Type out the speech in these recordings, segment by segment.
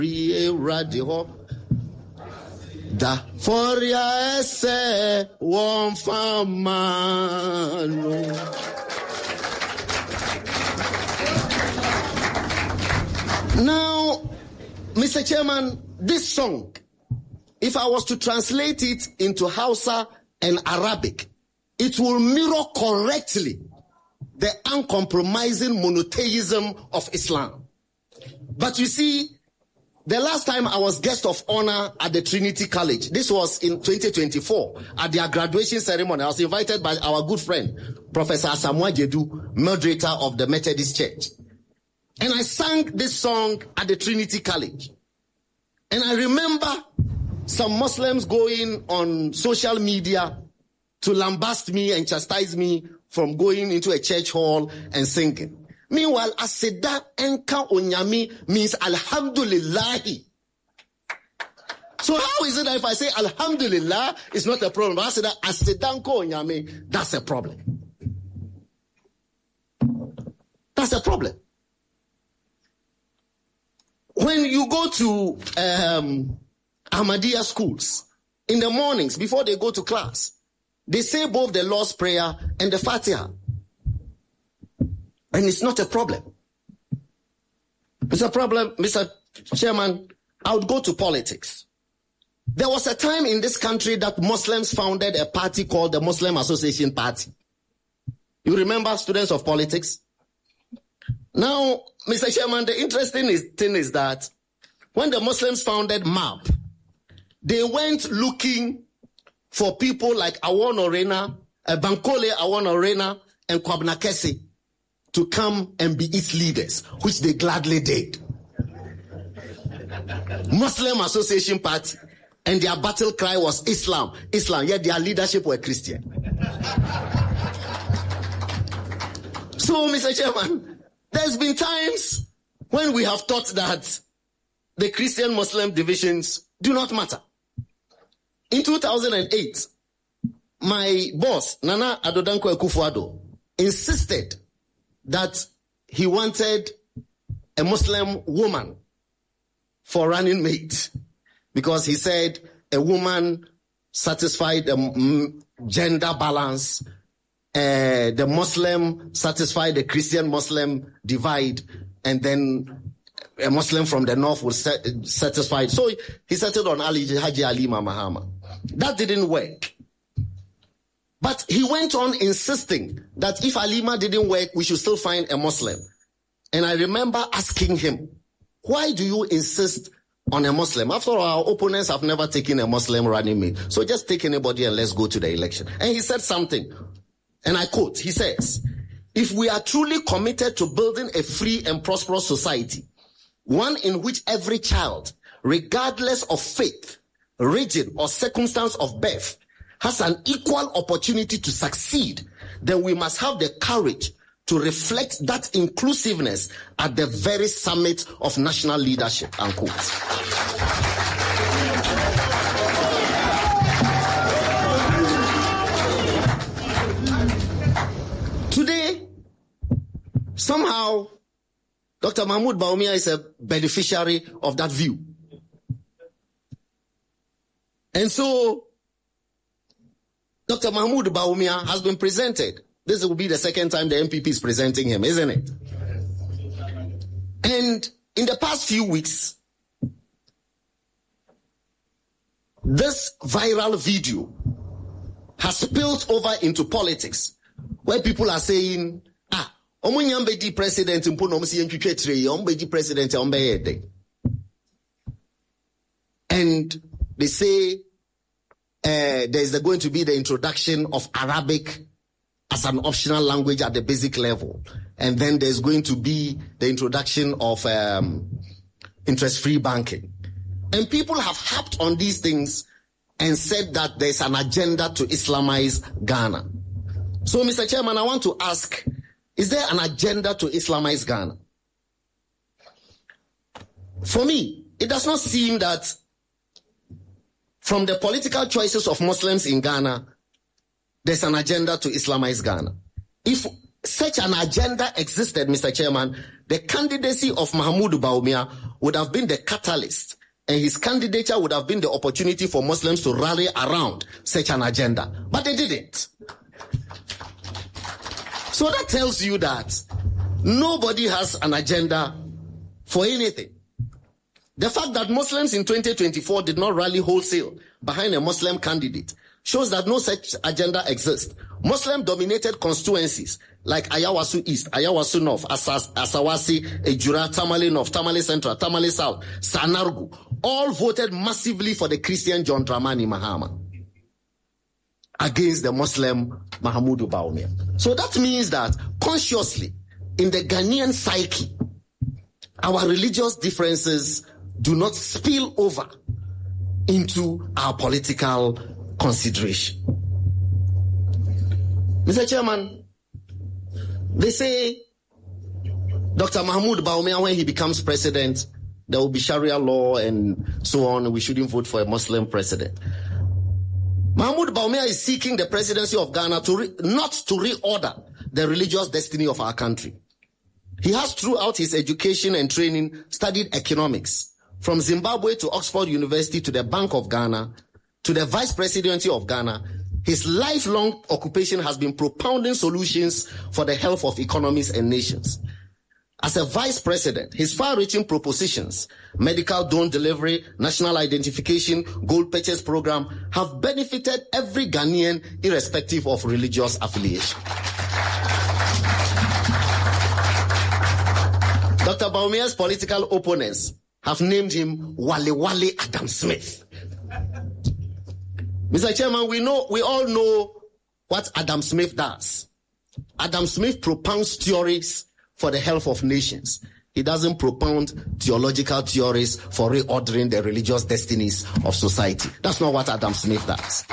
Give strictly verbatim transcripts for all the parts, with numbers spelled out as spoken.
Radio da foria ese one famano. Now, Mister Chairman, this song, if I was to translate it into Hausa and Arabic, it will mirror correctly the uncompromising monotheism of Islam. But you see, the last time I was guest of honor at the Trinity College, this was in twenty twenty-four, at their graduation ceremony, I was invited by our good friend, Professor Asamoah Gyedu, moderator of the Methodist Church. And I sang this song at the Trinity College. And I remember some Muslims going on social media to lambast me and chastise me from going into a church hall and singing. Meanwhile, Aseda Enka Onyami means Alhamdulillahi. So how is it that if I say Alhamdulillah, it's not a problem? But Aseda Aseda Enka Onyami, that's a problem. That's a problem. When you go to um, Ahmadiyya schools, in the mornings, before they go to class, they say both the Lord's Prayer and the Fatiha. And it's not a problem. It's a problem, Mister Chairman. I would go to politics. There was a time in this country that Muslims founded a party called the Muslim Association Party. You remember, students of politics? Now, Mister Chairman, the interesting thing is that when the Muslims founded M A P, they went looking for people like Awon Orena, uh, Bankole Awon Orena, and Kwabena Kese to come and be its leaders, which they gladly did. Muslim Association Party, and their battle cry was Islam, Islam, yet their leadership were Christian. So, Mister Chairman, there's been times when we have thought that the Christian-Muslim divisions do not matter. In two thousand eight, my boss, Nana Addo Dankwa Akufo-Addo, insisted that he wanted a Muslim woman for running mate because he said a woman satisfied the gender balance, uh, the Muslim satisfied the Christian-Muslim divide, and then a Muslim from the north was satisfied. So he settled on Ali Haji Ali Mahama. That didn't work. But he went on insisting that if Alima didn't work, we should still find a Muslim. And I remember asking him, why do you insist on a Muslim? After all, our opponents have never taken a Muslim running mate. So just take anybody and let's go to the election. And he said something, and I quote, he says, if we are truly committed to building a free and prosperous society, one in which every child, regardless of faith, region, or circumstance of birth, has an equal opportunity to succeed, then we must have the courage to reflect that inclusiveness at the very summit of national leadership, unquote. Today, somehow, Doctor Mahmoud Bawumia is a beneficiary of that view. And so, Doctor Mahmoud Bawumia has been presented. This will be the second time the M P P is presenting him, isn't it? And in the past few weeks, this viral video has spilled over into politics, where people are saying, ah, Omunyambedi president, Omunyambedi president, and they say, Uh, there's going to be the introduction of Arabic as an optional language at the basic level. And then there's going to be the introduction of um, interest-free banking. And people have harped on these things and said that there's an agenda to Islamize Ghana. So, Mister Chairman, I want to ask, is there an agenda to Islamize Ghana? For me, it does not seem that from the political choices of Muslims in Ghana, there's an agenda to Islamize Ghana. If such an agenda existed, Mister Chairman, the candidacy of Mahmoud Bawumia would have been the catalyst, and his candidature would have been the opportunity for Muslims to rally around such an agenda. But they didn't. So that tells you that nobody has an agenda for anything. The fact that Muslims in twenty twenty-four did not rally wholesale behind a Muslim candidate shows that no such agenda exists. Muslim-dominated constituencies like Ayawasu East, Ayawasu North, Asas, Asawasi, Ejura, Tamale North, Tamale Central, Tamale South, Sanargu, all voted massively for the Christian John Dramani Mahama against the Muslim Mahamudu Bawumia. So that means that consciously, in the Ghanaian psyche, our religious differences do not spill over into our political consideration. Mister Chairman, they say Doctor Mahmoud Bawumia, when he becomes president, there will be Sharia law and so on. We shouldn't vote for a Muslim president. Mahmoud Bawumia is seeking the presidency of Ghana to re- not to reorder the religious destiny of our country. He has, throughout his education and training, studied economics, from Zimbabwe to Oxford University to the Bank of Ghana to the Vice Presidency of Ghana. His lifelong occupation has been propounding solutions for the health of economies and nations. As a vice president, his far-reaching propositions, medical drone delivery, national identification, gold purchase program, have benefited every Ghanaian irrespective of religious affiliation. Doctor Bawumia's political opponents have named him Wale Wale Adam Smith. Mister Chairman, we know, we all know what Adam Smith does. Adam Smith propounds theories for the health of nations. He doesn't propound theological theories for reordering the religious destinies of society. That's not what Adam Smith does.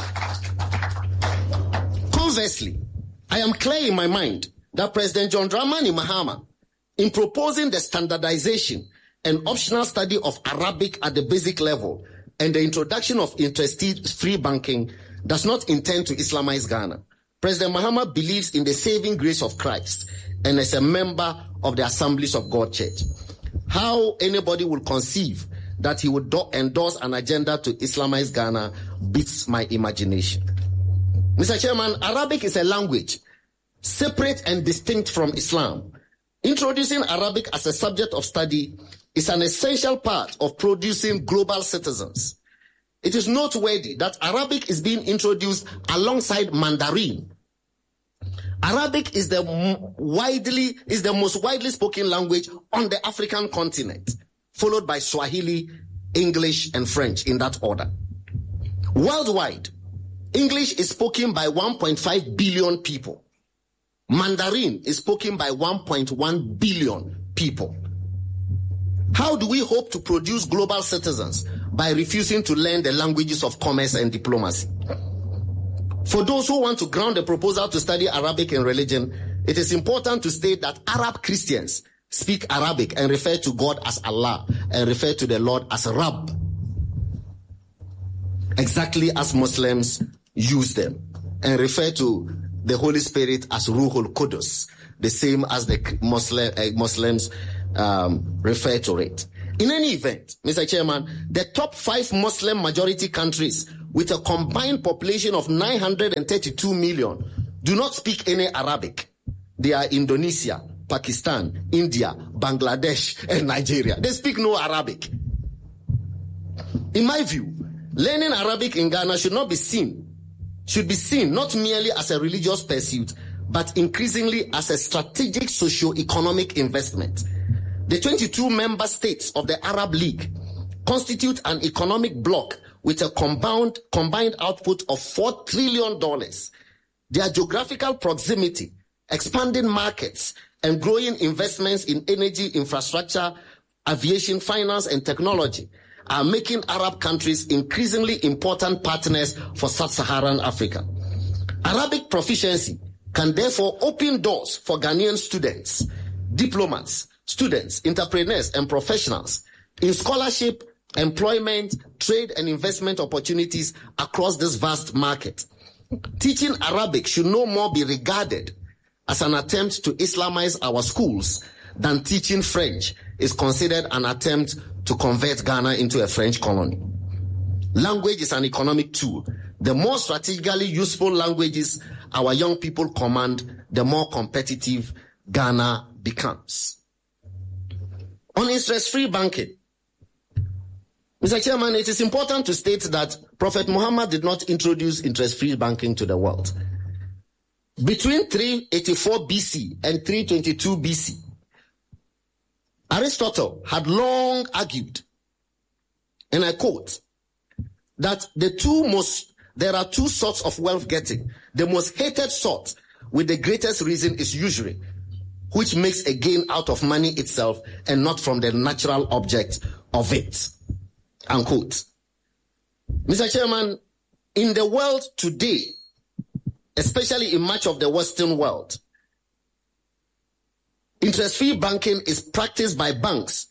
Conversely, I am clear in my mind that President John Dramani Mahama, in proposing the standardization and optional study of Arabic at the basic level and the introduction of interest-free banking, does not intend to Islamize Ghana. President Mahama believes in the saving grace of Christ and is a member of the Assemblies of God Church. How anybody will conceive that he would do- endorse an agenda to Islamize Ghana beats my imagination. Mister Chairman, Arabic is a language separate and distinct from Islam. Introducing Arabic as a subject of study is an essential part of producing global citizens. It is noteworthy that Arabic is being introduced alongside Mandarin. Arabic is the m- widely is the most widely spoken language on the African continent, followed by Swahili, English, and French in that order. Worldwide, English is spoken by one point five billion people. Mandarin is spoken by one point one billion people. How do we hope to produce global citizens by refusing to learn the languages of commerce and diplomacy? For those who want to ground the proposal to study Arabic in religion, it is important to state that Arab Christians speak Arabic and refer to God as Allah and refer to the Lord as Rabb, exactly as Muslims use them, and refer to the Holy Spirit as Ruhul Qudus, the same as the Muslim, uh, Muslims um, refer to it. In any event, Mister Chairman, the top five Muslim majority countries with a combined population of nine hundred thirty-two million do not speak any Arabic. They are Indonesia, Pakistan, India, Bangladesh, and Nigeria. They speak no Arabic. In my view, learning Arabic in Ghana should not be seen should be seen not merely as a religious pursuit, but increasingly as a strategic socio-economic investment. The twenty-two member states of the Arab League constitute an economic bloc with a combined, combined output of four trillion dollars. Their geographical proximity, expanding markets, and growing investments in energy, infrastructure, aviation, finance, and technology are making Arab countries increasingly important partners for sub-Saharan Africa. Arabic proficiency can therefore open doors for Ghanaian students, diplomats, students, entrepreneurs, and professionals in scholarship, employment, trade, and investment opportunities across this vast market. Teaching Arabic should no more be regarded as an attempt to Islamize our schools than teaching French is considered an attempt to convert Ghana into a French colony. Language is an economic tool. The more strategically useful languages our young people command, the more competitive Ghana becomes. On interest-free banking, Mister Chairman, it is important to state that Prophet Muhammad did not introduce interest-free banking to the world. Between three eighty-four B C and three twenty-two B C, Aristotle had long argued, and I quote, that the two most, there are two sorts of wealth getting. The most hated sort, with the greatest reason, is usury, which makes a gain out of money itself and not from the natural object of it. Unquote. Mister Chairman, in the world today, especially in much of the Western world, interest-free banking is practiced by banks,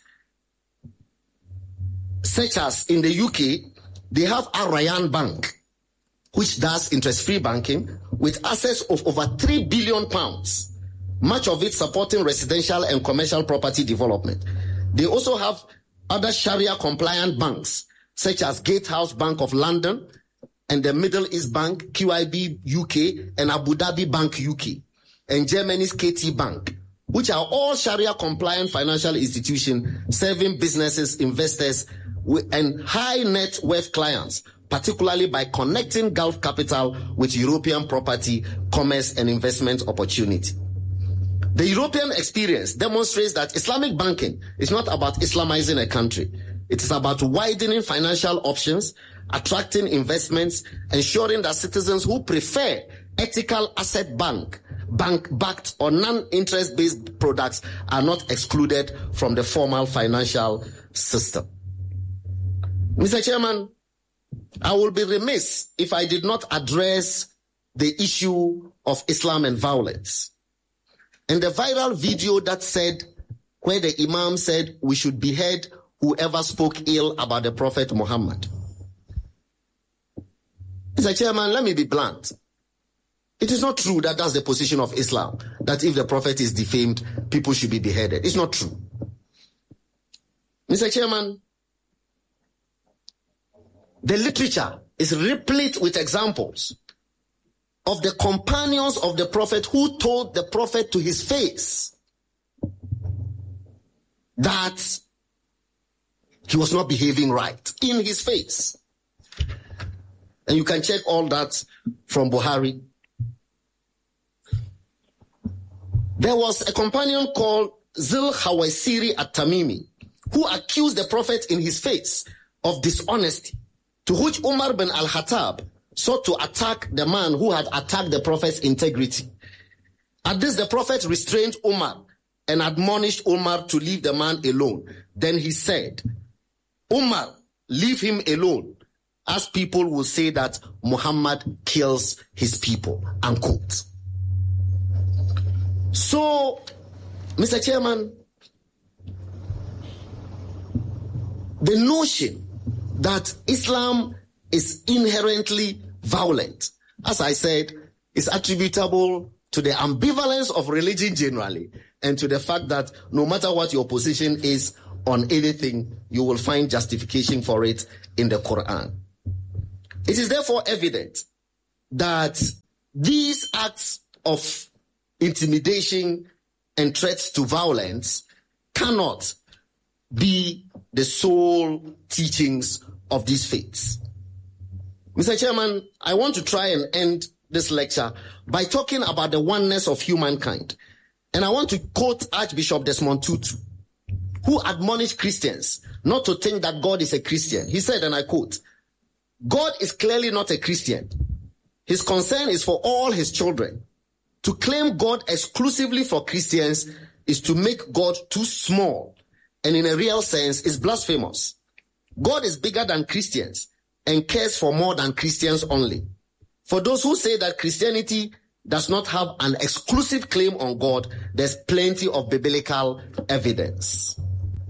such as in the U K, they have Al Rayyan Bank, which does interest-free banking with assets of over three billion pounds, much of it supporting residential and commercial property development. They also have other Sharia-compliant banks, such as Gatehouse Bank of London and the Middle East Bank, Q I B U K, and Abu Dhabi Bank U K, and Germany's K T Bank, which are all Sharia-compliant financial institutions serving businesses, investors, and high net worth clients, particularly by connecting Gulf capital with European property, commerce, and investment opportunity. The European experience demonstrates that Islamic banking is not about Islamizing a country. It is about widening financial options, attracting investments, ensuring that citizens who prefer ethical asset bank, bank-backed or non-interest-based products are not excluded from the formal financial system. Mister Chairman, I will be remiss if I did not address the issue of Islam and violence. And the viral video that said, where the Imam said we should behead whoever spoke ill about the Prophet Muhammad. Mister Chairman, let me be blunt. It is not true that that's the position of Islam, that if the Prophet is defamed, people should be beheaded. It's not true. Mister Chairman, the literature is replete with examples of the companions of the Prophet who told the Prophet to his face that he was not behaving right, in his face. And you can check all that from Buhari. There was a companion called Zil Khawasiri at-Tamimi who accused the Prophet in his face of dishonesty, to which Umar bin al-Khattab sought to attack the man who had attacked the Prophet's integrity. At this, the Prophet restrained Umar and admonished Umar to leave the man alone. Then he said, Umar, leave him alone, as people will say that Muhammad kills his people, unquote. So, Mister Chairman, the notion that Islam is inherently violent, as I said, is attributable to the ambivalence of religion generally, and to the fact that no matter what your position is on anything, you will find justification for it in the Quran. It is therefore evident that these acts of intimidation and threats to violence cannot be the sole teachings of these faiths. Mister Chairman, I want to try and end this lecture by talking about the oneness of humankind. And I want to quote Archbishop Desmond Tutu, who admonished Christians not to think that God is a Christian. He said, and I quote, God is clearly not a Christian. His concern is for all his children. To claim God exclusively for Christians is to make God too small, and in a real sense is blasphemous. God is bigger than Christians and cares for more than Christians only. For those who say that Christianity does not have an exclusive claim on God, there's plenty of biblical evidence.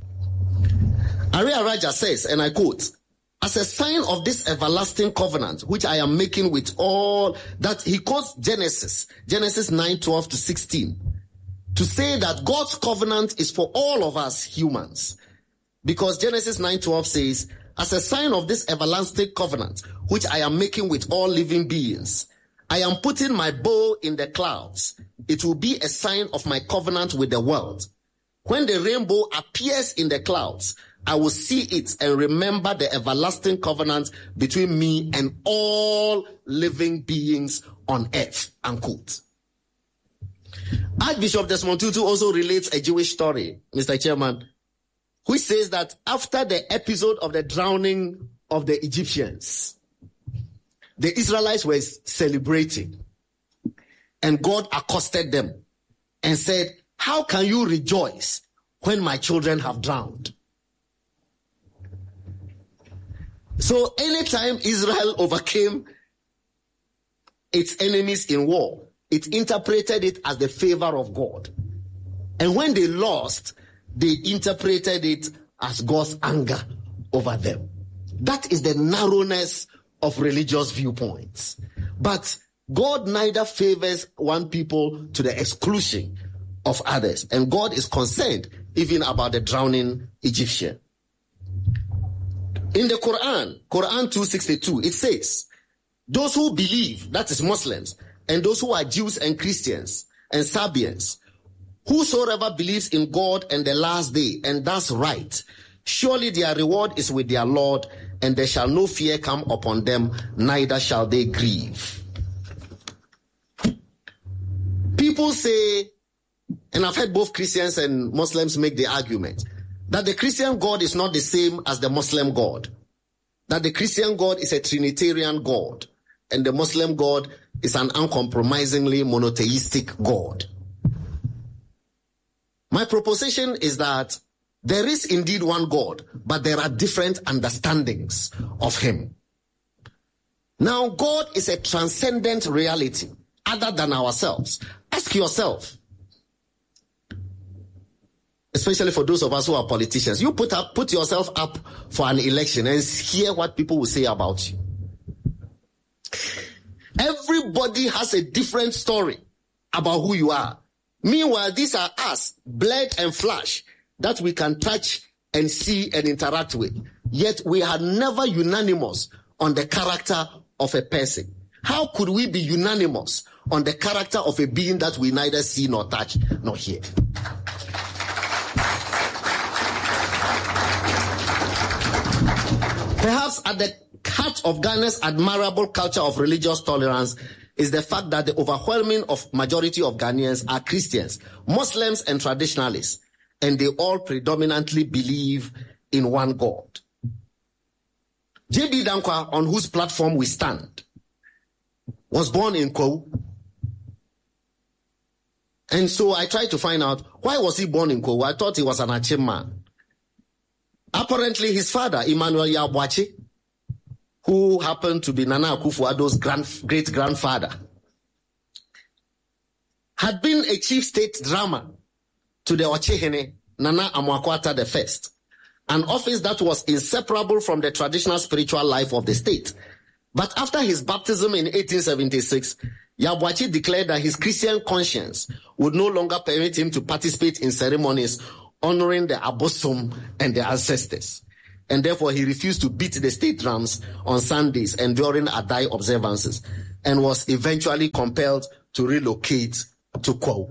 Arya Raja says, and I quote, as a sign of this everlasting covenant, which I am making with all, that he quotes Genesis, Genesis nine, twelve to sixteen, to say that God's covenant is for all of us humans. Because Genesis nine twelve says, as a sign of this everlasting covenant, which I am making with all living beings, I am putting my bow in the clouds. It will be a sign of my covenant with the world. When the rainbow appears in the clouds, I will see it and remember the everlasting covenant between me and all living beings on earth. Unquote. Archbishop Desmond Tutu also relates a Jewish story, Mister Chairman, which says that after the episode of the drowning of the Egyptians, the Israelites were celebrating, and God accosted them and said, how can you rejoice when my children have drowned? So anytime Israel overcame its enemies in war, it interpreted it as the favor of God. And when they lost, they interpreted it as God's anger over them. That is the narrowness of religious viewpoints. But God neither favors one people to the exclusion of others. And God is concerned even about the drowning Egyptian. In the Quran, Quran two sixty-two, it says, those who believe, that is Muslims, and those who are Jews and Christians and Sabians, whosoever believes in God and the last day and does right, surely their reward is with their Lord, and there shall no fear come upon them, neither shall they grieve. People say, and I've heard both Christians and Muslims make the argument, that the Christian God is not the same as the Muslim God. That the Christian God is a Trinitarian God, and the Muslim God is an uncompromisingly monotheistic God. My proposition is that there is indeed one God, but there are different understandings of him. Now, God is a transcendent reality other than ourselves. Ask yourself, especially for those of us who are politicians, you put up, put yourself up for an election and hear what people will say about you. Everybody has a different story about who you are. Meanwhile, these are us, blood and flesh, that we can touch and see and interact with. Yet we are never unanimous on the character of a person. How could we be unanimous on the character of a being that we neither see nor touch nor hear? Perhaps at the heart of Ghana's admirable culture of religious tolerance is the fact that the overwhelming of majority of Ghanaians are Christians, Muslims, and traditionalists, and they all predominantly believe in one God. J B Danquah, on whose platform we stand, was born in Kwahu. And so I tried to find out, why was he born in Kwahu? I thought he was an Achim man. Apparently, his father, Emmanuel Yabwachi, who happened to be Nana Akufo-Addo's grand, great-grandfather, had been a chief state drummer to the Ochehene, Nana Amoako-Atta the First, an office that was inseparable from the traditional spiritual life of the state. But after his baptism in eighteen seventy-six, Yabwachi declared that his Christian conscience would no longer permit him to participate in ceremonies honoring the Abosom and the ancestors. And therefore he refused to beat the state drums on Sundays and during Adai observances, and was eventually compelled to relocate to Kwahu.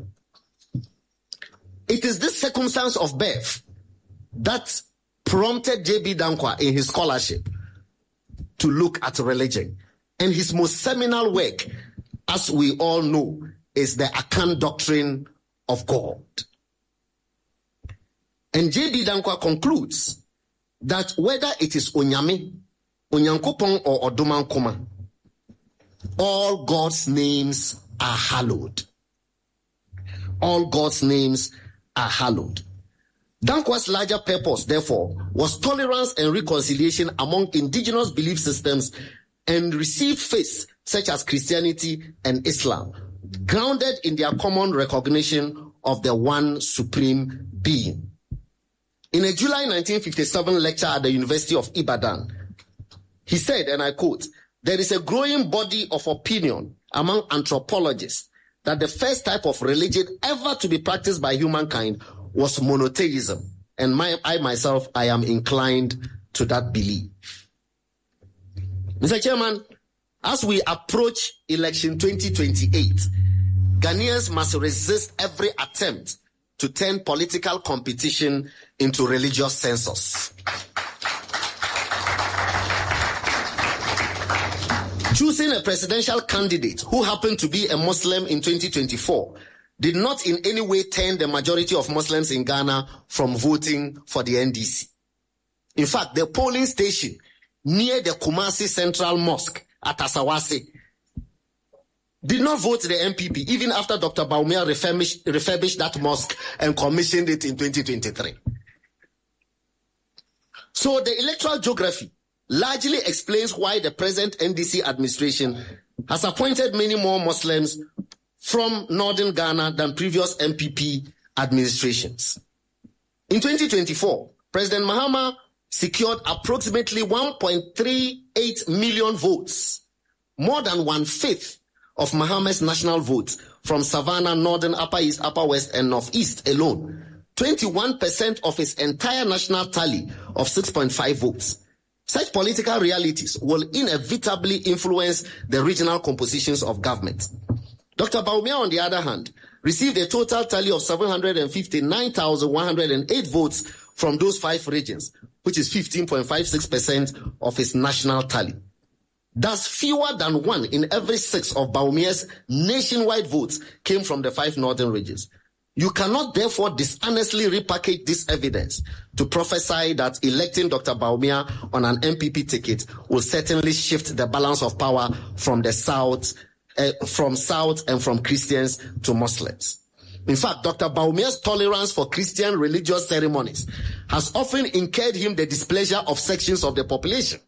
It is this circumstance of birth that prompted J B Danquah in his scholarship to look at religion. And his most seminal work, as we all know, is the Akan Doctrine of God. And J B Danquah concludes that whether it is Onyame, Onyankopon, or Odumankoma, all God's names are hallowed. All God's names are hallowed. Danquah's larger purpose, therefore, was tolerance and reconciliation among indigenous belief systems and received faiths such as Christianity and Islam, grounded in their common recognition of the one supreme being. In a July nineteen fifty-seven lecture at the University of Ibadan, he said, and I quote, "There is a growing body of opinion among anthropologists that the first type of religion ever to be practiced by humankind was monotheism. And my, I myself, I am inclined to that belief. Mister Chairman, as we approach election twenty twenty-eight, Ghanaians must resist every attempt to turn political competition into religious census. Choosing a presidential candidate who happened to be a Muslim in twenty twenty-four did not in any way turn the majority of Muslims in Ghana from voting for the N D C. In fact, the polling station near the Kumasi Central Mosque at Asawase did not vote the M P P even after Doctor Bawumia refurbished, refurbished that mosque and commissioned it in twenty twenty-three. So the electoral geography largely explains why the present N D C administration has appointed many more Muslims from northern Ghana than previous M P P administrations. In twenty twenty-four, President Mahama secured approximately one point three eight million votes, more than one-fifth of Mahama's national votes from Savannah, Northern, Upper East, Upper West, and Northeast alone. twenty-one percent of his entire national tally of six point five votes. Such political realities will inevitably influence the regional compositions of government. Doctor Bawumia, on the other hand, received a total tally of seven hundred fifty-nine thousand one hundred eight votes from those five regions, which is fifteen point five six percent of his national tally. Thus, fewer than one in every six of Bawumia's nationwide votes came from the five northern regions. You cannot therefore dishonestly repackage this evidence to prophesy that electing Doctor Bawumia on an M P P ticket will certainly shift the balance of power from the south, uh, from south and from Christians to Muslims. In fact, Doctor Bawumia's tolerance for Christian religious ceremonies has often incurred him the displeasure of sections of the population.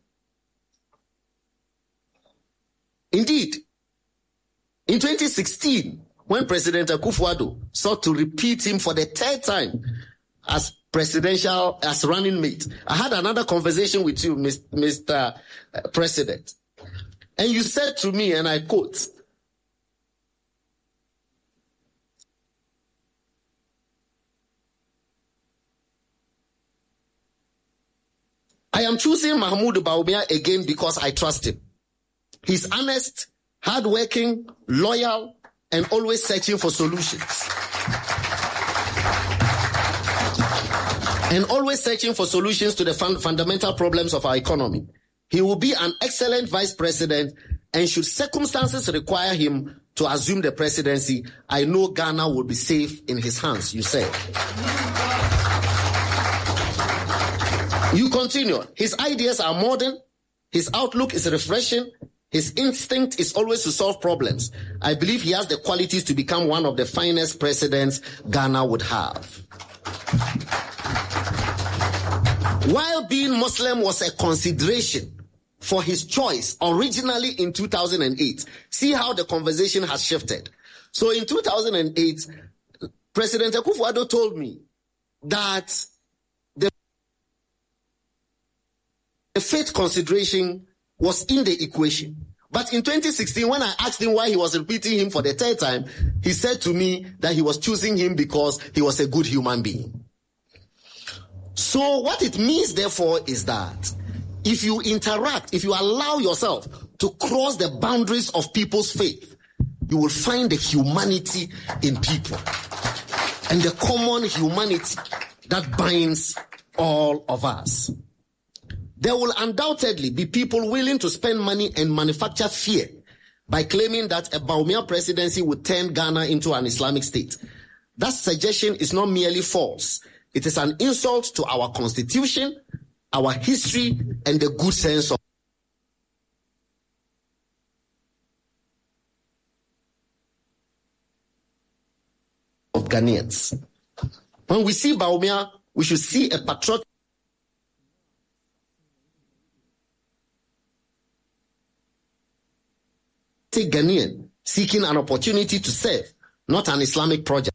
Indeed, in twenty sixteen, when President Akufo-Addo sought to repeat him for the third time as presidential, as running mate, I had another conversation with you, Mister President. And you said to me, and I quote, "I am choosing Mahmoud Bawumia again because I trust him. He's honest, hardworking, loyal, and always searching for solutions. And always searching for solutions to the fun- fundamental problems of our economy. He will be an excellent vice president, and should circumstances require him to assume the presidency, I know Ghana will be safe in his hands," you said. You continue, "His ideas are modern, his outlook is refreshing, his instinct is always to solve problems. I believe he has the qualities to become one of the finest presidents Ghana would have." While being Muslim was a consideration for his choice originally in two thousand eight, see how the conversation has shifted. So in two thousand eight, President Akufo-Addo told me that the faith consideration was in the equation. But in twenty sixteen, when I asked him why he was repeating him for the third time, he said to me that he was choosing him because he was a good human being. So what it means, therefore, is that if you interact, if you allow yourself to cross the boundaries of people's faith, you will find the humanity in people and the common humanity that binds all of us. There will undoubtedly be people willing to spend money and manufacture fear by claiming that a Bawumia presidency would turn Ghana into an Islamic state. That suggestion is not merely false. It is an insult to our constitution, our history, and the good sense of of Ghanaians. When we see Bawumia, we should see a patriotic Ghanaian seeking an opportunity to serve, not an Islamic project.